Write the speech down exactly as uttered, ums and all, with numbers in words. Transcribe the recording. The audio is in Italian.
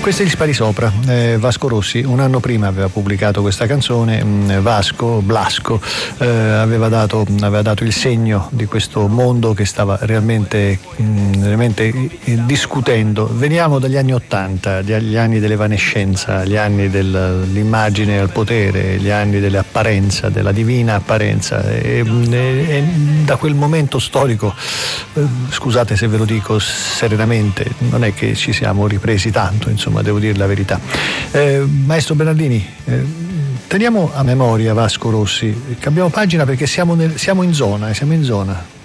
Questo è Gli spari sopra. eh, Vasco Rossi un anno prima aveva pubblicato questa canzone. mh, Vasco Blasco eh, aveva, dato, aveva dato il segno di questo mondo che stava realmente, mh, realmente eh, discutendo. Veniamo dagli anni Ottanta, gli anni dell'evanescenza, gli anni dell'immagine al potere, gli anni dell'apparenza, della divina apparenza, e, e, e da quel momento storico, eh, scusate se ve lo dico serenamente, non è che ci siamo ripresi tanto, insomma, devo dire la verità. Eh, maestro Bernardini, eh, teniamo a memoria Vasco Rossi, cambiamo pagina perché siamo, nel, siamo in zona, siamo in zona.